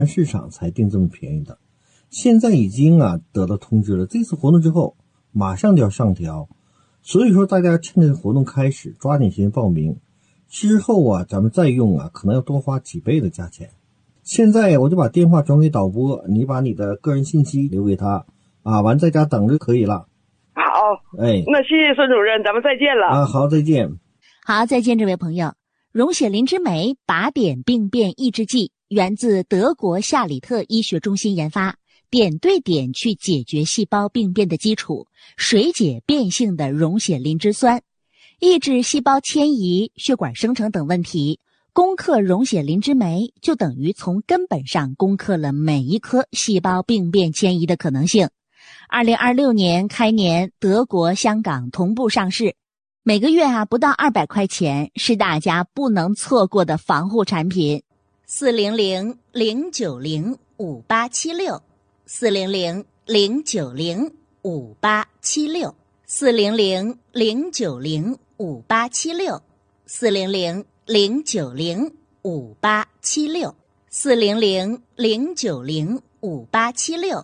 市场才定这么便宜的。现在已经得到通知了，这次活动之后马上就要上调，所以说大家趁着活动开始抓紧时间报名，之后咱们再用可能要多花几倍的价钱。现在我就把电话转给导播，你把你的个人信息留给他完在家等着可以了。 好，那谢谢孙主任，咱们再见了好，再见。 好，再见，这位朋友。溶血磷脂酶靶点病变抑制剂源自德国夏里特医学中心研发，点对点去解决细胞病变的基础，水解变性的溶血磷脂酸，抑制细胞迁移、血管生成等问题。攻克溶血磷脂酶就等于从根本上攻克了每一颗细胞病变迁移的可能性。2026年开年，德国、香港同步上市，每个月不到200块钱，是大家不能错过的防护产品。400-090-5876 400-090-5876 400-090-5876 400-090-5876 400-090-5876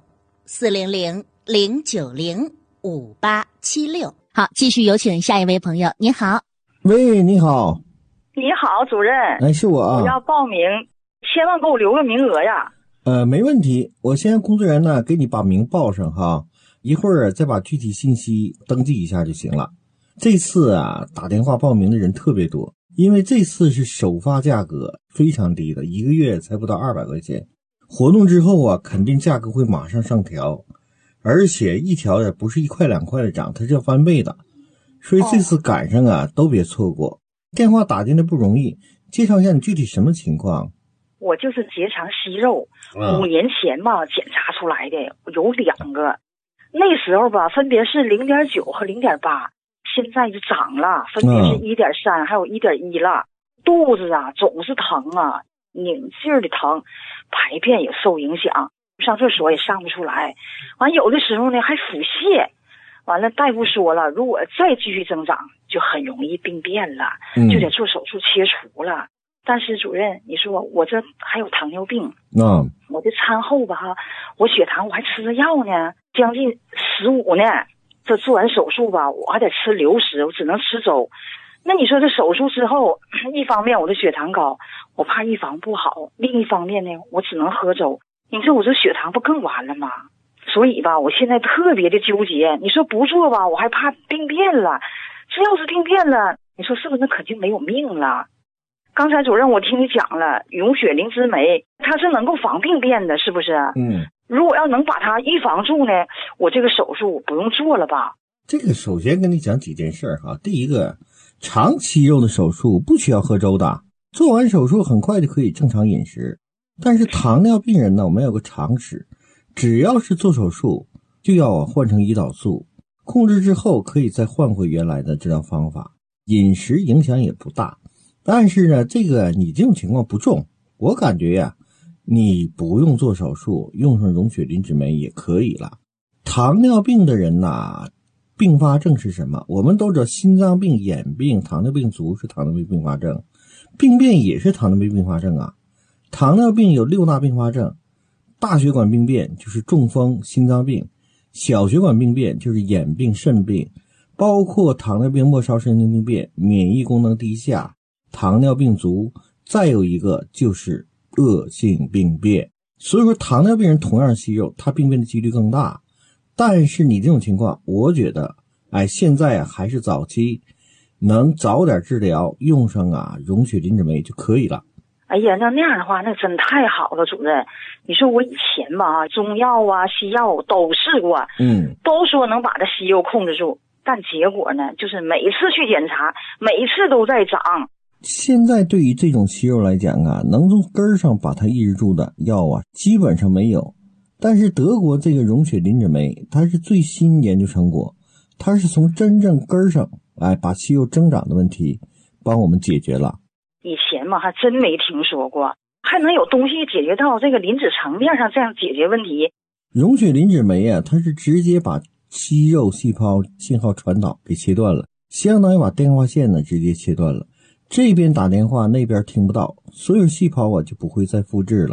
400-090-5876。好，继续有请下一位朋友。你好。 喂，你好。 你好，主任。 是我我要报名，千万给我留个名额呀。 没问题，我先让工作人员给你把名报上哈，一会儿再把具体信息登记一下就行了。这次打电话报名的人特别多，因为这次是首发价格非常低的，一个月才不到200块钱。活动之后肯定价格会马上上调，而且一条也不是1块2块的涨，它是要翻倍的。所以这次赶上都别错过。电话打进来不容易，介绍一下你具体什么情况。 我就是结肠息肉，5年前检查出来的，有2个，那时候分别是0.9和0.8，现在就涨了，分别是1.3还有1.1了。肚子总是疼拧劲儿的疼，排便也受影响，上厕所也上不出来，完有的时候呢还腹泻。完了大夫说了，如果再继续增长就很容易病变了，就得做手术切除了。但是主任，你说我这还有糖尿病，我这餐后我血糖我还吃着药呢，将近15呢。这做完手术我还得吃流食，我只能吃粥。那你说这手术之后，一方面我的血糖高，我怕预防不好，另一方面呢，我只能喝粥。你说我这血糖不更完了吗？所以我现在特别的纠结。你说不做我还怕病变了，这要是病变了，你说是不是那肯定没有命了？刚才主任我听你讲了，溶血磷脂酶它是能够防病变的，是不是？如果要能把它预防住呢，我这个手术不用做了吧？ 这个首先跟你讲几件事第一个，肠息肉的手术不需要喝粥的，做完手术很快就可以正常饮食。但是糖尿病人呢，我们有个常识，只要是做手术就要换成胰岛素，控制之后可以再换回原来的治疗方法，饮食影响也不大。但是呢，这个你这种情况不重，我感觉你不用做手术，用上溶血磷脂酶也可以了。糖尿病的人并发症是什么？我们都知道心脏病、眼病、糖尿病足是糖尿病并发症，病变也是糖尿病并发症糖尿病有6大并发症，大血管病变就是中风、心脏病，小血管病变就是眼病、肾病，包括糖尿病末梢神经病变、免疫功能低下、糖尿病足，再有一个就是恶性病变。所以说糖尿病人同样息肉，他病变的几率更大。但是你这种情况，我觉得现在还是早期，能早点治疗，用上溶血磷脂酶就可以了。 哎呀，那样的话那真太好了，主任。你说我以前中药西药都试过，都说能把这息肉控制住，但结果呢，就是每次去检查，每次都在长。 现在对于这种息肉来讲能从根儿上把它抑制住的药基本上没有。但是德国这个溶血磷脂酶，它是最新研究成果，它是从真正根儿上把息肉增长的问题帮我们解决了。 以前还真没听说过，还能有东西解决到这个磷脂层面上这样解决问题。 溶血磷脂酶它是直接把息肉细胞信号传导给切断了，相当于把电话线直接切断了，这边打电话那边听不到，所有细胞就不会再复制了。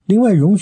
另外，溶血